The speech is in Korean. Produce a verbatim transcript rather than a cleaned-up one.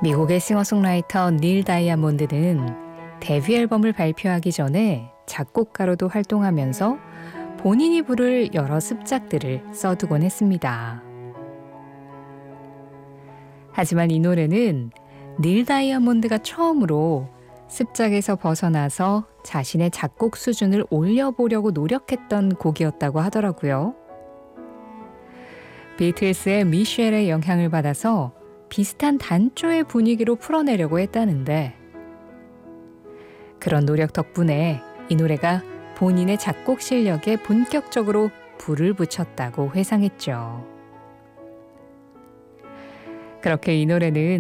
미국의 싱어송라이터 닐 다이아몬드는 데뷔 앨범을 발표하기 전에 작곡가로도 활동하면서 본인이 부를 여러 습작들을 써두곤 했습니다. 하지만 이 노래는 닐 다이아몬드가 처음으로 습작에서 벗어나서 자신의 작곡 수준을 올려보려고 노력했던 곡이었다고 하더라고요. 비틀스의 미셸의 영향을 받아서 비슷한 단조의 분위기로 풀어내려고 했다는데, 그런 노력 덕분에 이 노래가 본인의 작곡 실력에 본격적으로 불을 붙였다고 회상했죠. 그렇게 이 노래는